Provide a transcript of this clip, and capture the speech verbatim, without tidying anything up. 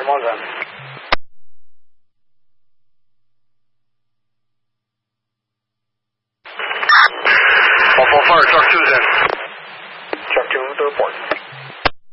I'm all done. Buffalo Fire, truck two's in. Truck two, move to report.